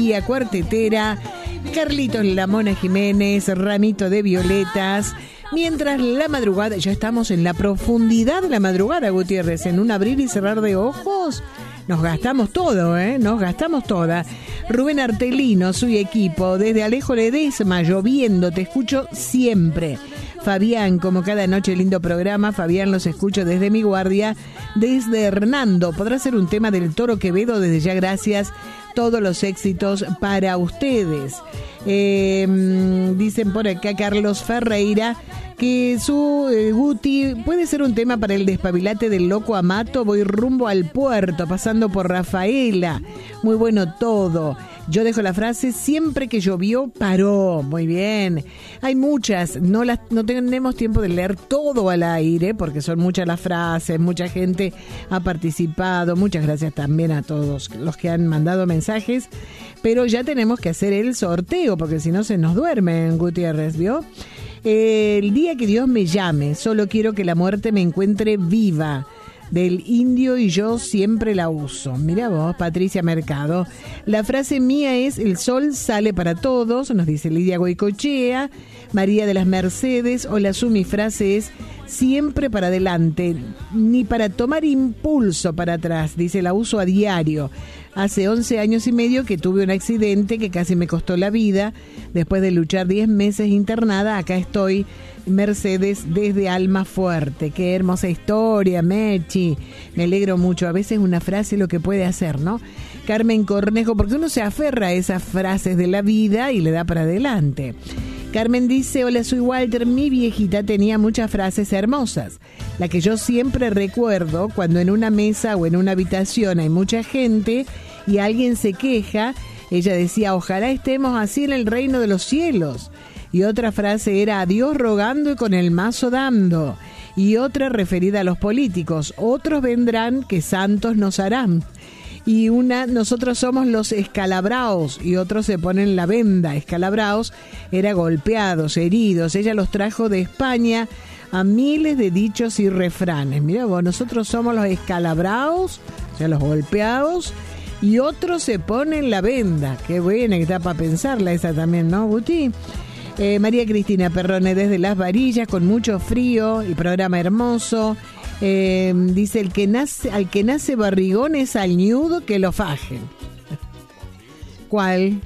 María Cuartetera, Carlitos La Mona Jiménez, Ramito de Violetas. Mientras la madrugada, ya estamos en la profundidad de la madrugada, Gutiérrez, en un abrir y cerrar de ojos. Nos gastamos todo, nos gastamos toda. Rubén Artelino, su equipo, desde Alejo Ledesma, lloviendo, te escucho siempre. Fabián, como cada noche, lindo programa. Fabián, los escucho desde mi guardia. Desde Hernando, podrá ser un tema del Toro Quevedo, desde ya gracias. Todos los éxitos para ustedes. Dicen por acá Carlos Ferreira que su Guti puede ser un tema para el despabilate del loco Amato. Voy rumbo al puerto, pasando por Rafaela. Muy bueno todo. Yo dejo la frase, siempre que llovió, paró. Muy bien. Hay muchas, no tenemos tiempo de leer todo al aire, porque son muchas las frases, mucha gente ha participado. Muchas gracias también a todos los que han mandado mensajes. Pero ya tenemos que hacer el sorteo, porque si no se nos duermen, Gutiérrez, ¿vio? El día que Dios me llame, solo quiero que la muerte me encuentre viva. Del Indio y yo siempre la uso. Mira vos, Patricia Mercado. La frase mía es: el sol sale para todos, nos dice Lidia Goicochea. María de las Mercedes. Hola, mi frase es: siempre para adelante, ni para tomar impulso para atrás. Dice, la uso a diario. Hace 11 años y medio que tuve un accidente que casi me costó la vida. Después de luchar 10 meses internada, acá estoy. Mercedes desde Almafuerte. Qué hermosa historia, Mechi. Me alegro mucho. A veces una frase lo que puede hacer, ¿no? Carmen Cornejo, porque uno se aferra a esas frases de la vida y le da para adelante. Carmen dice, hola, soy Walter. Mi viejita tenía muchas frases hermosas. La que yo siempre recuerdo, cuando en una mesa o en una habitación hay mucha gente y alguien se queja, ella decía, ojalá estemos así en el reino de los cielos. Y otra frase era, a Dios rogando y con el mazo dando. Y otra referida a los políticos, otros vendrán que santos nos harán. Y una, nosotros somos los escalabraos, y otros se ponen la venda. Escalabraos era golpeados, heridos. Ella los trajo de España a miles de dichos y refranes. Mirá vos, nosotros somos los escalabraos, o sea, los golpeados, y otros se ponen la venda. Qué buena que está para pensarla esa también, ¿no, Guti? María Cristina Perrone desde Las Varillas, con mucho frío, el programa hermoso. Dice, al que nace barrigón es al ñudo que lo fajen. ¿Cuál?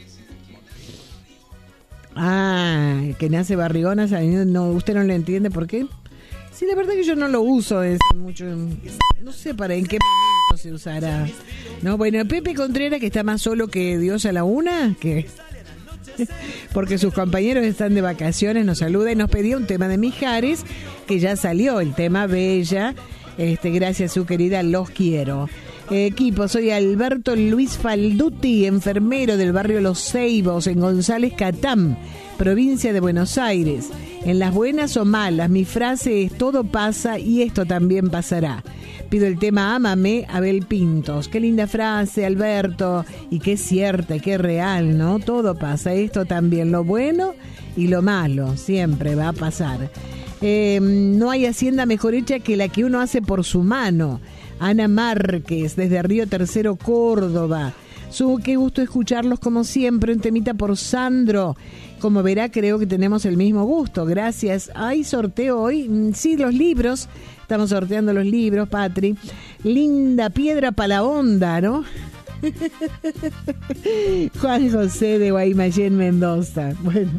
Ah, el que nace barrigón es al ñudo. No, ¿usted no lo entiende por qué? Sí, la verdad que yo no lo uso mucho. No sé en qué momento se usará. No, bueno, Pepe Contreras, que está más solo que Dios a la una, que... porque sus compañeros están de vacaciones, nos saluda y nos pedía un tema de Mijares, que ya salió, el tema Bella. Gracias, su querida, los quiero. Equipo, soy Alberto Luis Falduti, enfermero del barrio Los Ceibos, en González Catán, provincia de Buenos Aires. En las buenas o malas, mi frase es, todo pasa y esto también pasará. Pido el tema Ámame, Abel Pintos. Qué linda frase, Alberto, y qué cierta y qué real, ¿no? Todo pasa, esto también, lo bueno y lo malo, siempre va a pasar. No hay hacienda mejor hecha que la que uno hace por su mano. Ana Márquez, desde Río Tercero, Córdoba. Qué gusto escucharlos como siempre. Un temita por Sandro. Como verá, creo que tenemos el mismo gusto. Gracias. ¿Hay sorteo hoy? Sí, los libros. Estamos sorteando los libros, Patri. Linda piedra para la onda, ¿no? Juan José de Guaymallén, Mendoza. Bueno.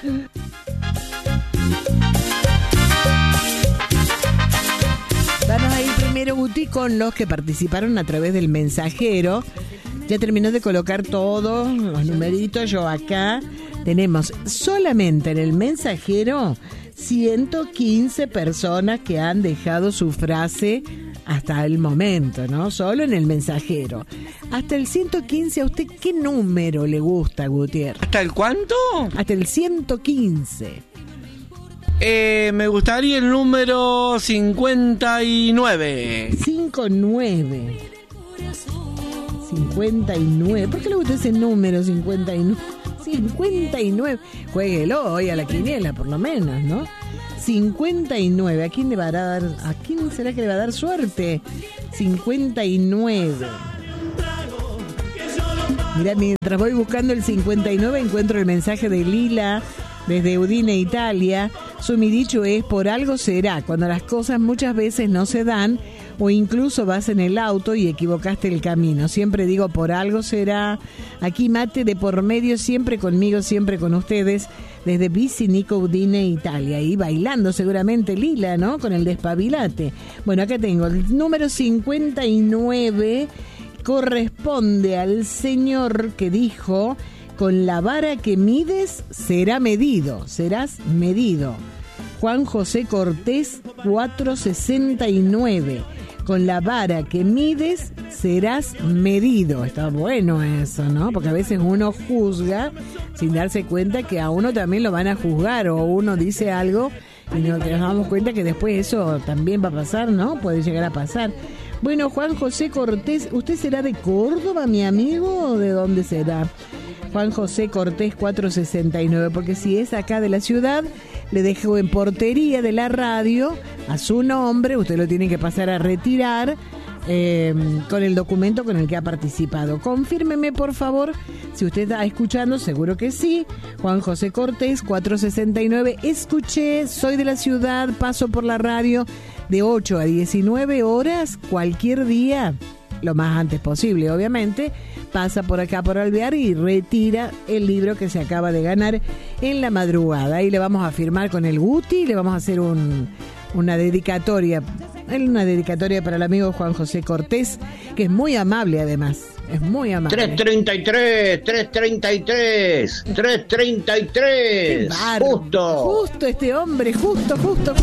Vamos a ir primero, Guti, con los que participaron a través del mensajero. Ya terminó de colocar todos los numeritos. Yo acá tenemos solamente en el mensajero 115 personas que han dejado su frase hasta el momento, ¿no? Solo en el mensajero. Hasta el 115, ¿a usted qué número le gusta, Gutiérrez? ¿Hasta el cuánto? Hasta el 115. Me gustaría el número 59. 59. 59. ¿Por qué le gusta ese número 59? 59. Juéguelo hoy a la quiniela, por lo menos, ¿no? 59. ¿A quién le va a dar? ¿A quién será que le va a dar suerte? 59. Mira, mientras voy buscando el 59 encuentro el mensaje de Lila desde Udine, Italia. Mi dicho es: por algo será, cuando las cosas muchas veces no se dan o incluso vas en el auto y equivocaste el camino. Siempre digo por algo será. Aquí mate de por medio, siempre conmigo, siempre con ustedes, desde Vicinico, Udine, Italia. Y bailando seguramente Lila, ¿no? Con el despabilate. Bueno, acá tengo el número 59, corresponde al señor que dijo: con la vara que mides será medido, serás medido. Juan José Cortés, 469. Con la vara que mides serás medido. Está bueno eso, ¿no? Porque a veces uno juzga sin darse cuenta que a uno también lo van a juzgar, o uno dice algo y nos damos cuenta que después eso también va a pasar, ¿no? Puede llegar a pasar. Bueno, Juan José Cortés, ¿usted será de Córdoba, mi amigo, o de dónde será? Juan José Cortés, 469, porque si es acá de la ciudad, le dejo en portería de la radio a su nombre, usted lo tiene que pasar a retirar con el documento con el que ha participado. Confírmeme, por favor, si usted está escuchando, seguro que sí. Juan José Cortés, 469, escuché, soy de la ciudad, paso por la radio de 8 a 19 horas, cualquier día, lo más antes posible, obviamente. Pasa por acá por Alvear y retira el libro que se acaba de ganar en la madrugada. Ahí le vamos a firmar con el Guti, le vamos a hacer una dedicatoria para el amigo Juan José Cortés, que es muy amable además, es muy amable. 333, justo este hombre, justo.